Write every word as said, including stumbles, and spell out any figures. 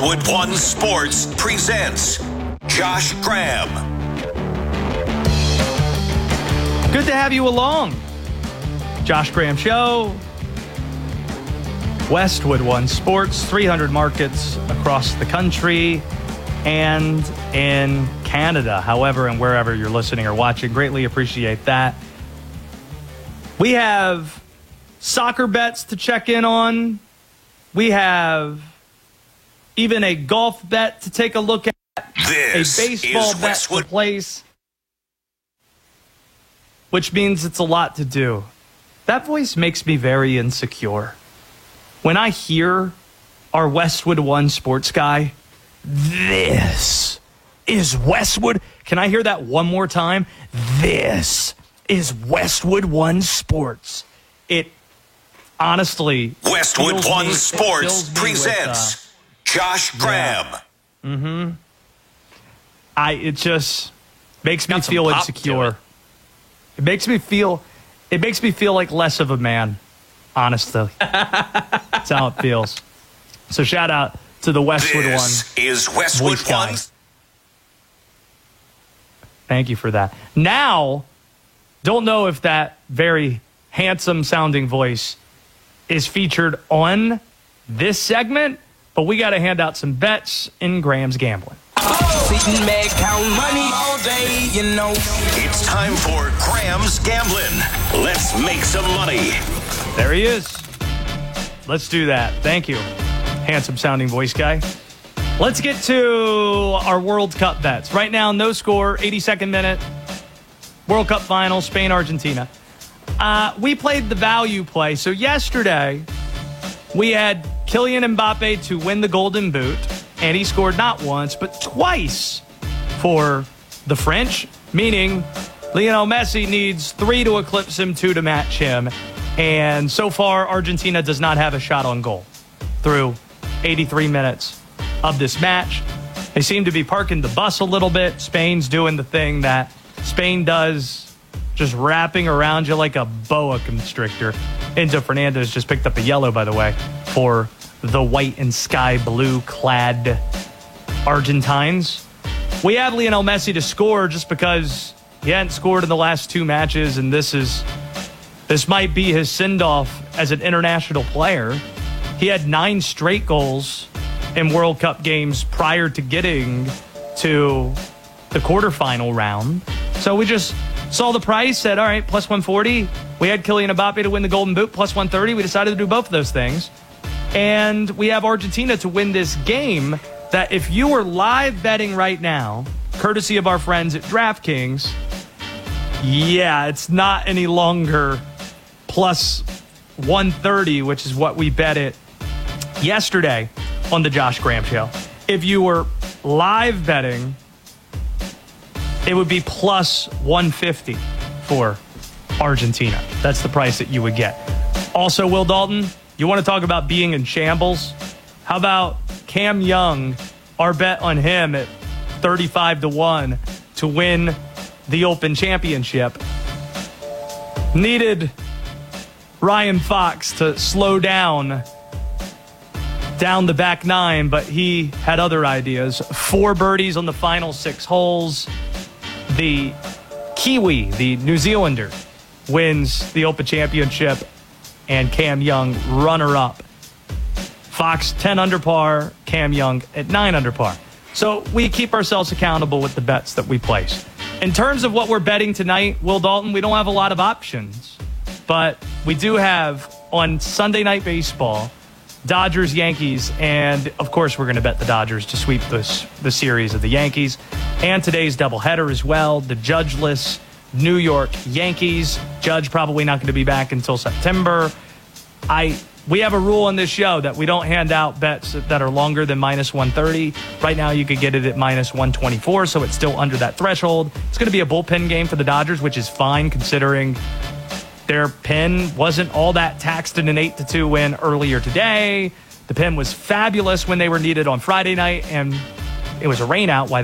Westwood One Sports presents Josh Graham. Good to have you along. Josh Graham Show. Westwood One Sports, three hundred markets across the country and in Canada, however and wherever you're listening or watching. Greatly appreciate that. We have soccer bets to check in on. We have even a golf bet to take a look at. This a baseball is bet Westwood. to place, which means it's a lot to do. That voice makes me very insecure. When I hear our Westwood One sports guy, this is Westwood. Can I hear that one more time? This is Westwood One Sports. It honestly, Westwood One me, Sports me presents with, uh, Josh Graham. Yeah. Mm-hmm. I it just makes me Got some feel pop insecure. to It. it. makes me feel it makes me feel like less of a man, honestly. That's how it feels. So shout out to the Westwood This One is Westwood voice guy. One. Thank you for that. Now, don't know if that very handsome sounding voice is featured on this segment, but we got to hand out some bets in Graham's Gambling. Sitting back, count money all day, you know. It's time for Graham's Gambling. Let's make some money. There he is. Let's do that. Thank you, handsome sounding voice guy. Let's get to our World Cup bets. Right now, no score, eighty-second minute. World Cup final, Spain, Argentina. Uh, we played the value play. So yesterday, we had Kylian Mbappe to win the Golden Boot, and he scored not once, but twice for the French, meaning Lionel Messi needs three to eclipse him, two to match him. And so far, Argentina does not have a shot on goal through eighty-three minutes of this match. They seem to be parking the bus a little bit. Spain's doing the thing that Spain does, just wrapping around you like a boa constrictor. Enzo Fernandez just picked up a yellow, by the way, for the white and sky blue clad Argentines. We have Lionel Messi to score just because he hadn't scored in the last two matches, and this is this might be his send-off as an international player. He had nine straight goals in World Cup games prior to getting to the quarterfinal round. So we just saw the price, said, all right, plus one forty. We had Kylian Mbappe to win the Golden Boot, plus one thirty. We decided to do both of those things. And we have Argentina to win this game that if you were live betting right now, courtesy of our friends at DraftKings, yeah, it's not any longer plus one thirty, which is what we bet it yesterday on the Josh Graham Show. If you were live betting, it would be plus one fifty for Argentina. That's the price that you would get. Also, Will Dalton, you want to talk about being in shambles? How about Cam Young, our bet on him at thirty-five to one to win the Open Championship? Needed Ryan Fox to slow down down the back nine, but he had other ideas. Four birdies on the final six holes. The Kiwi, the New Zealander, wins the Open Championship, and Cam Young, runner-up. Fox, ten under par, Cam Young at nine under par. So we keep ourselves accountable with the bets that we place. In terms of what we're betting tonight, Will Dalton, we don't have a lot of options, but we do have on Sunday Night Baseball, Dodgers, Yankees, and of course we're going to bet the Dodgers to sweep this the series of the Yankees. And today's doubleheader as well, the judgeless New York Yankees. Judge probably not going to be back until September. I we have a rule on this show that we don't hand out bets that are longer than minus one thirty. Right now you could get it at minus one twenty-four, so it's still under that threshold. It's going to be a bullpen game for the Dodgers, which is fine considering their pen wasn't all that taxed in an eight to two win earlier today. The pen was fabulous when they were needed on Friday night, and it was a rain out. Why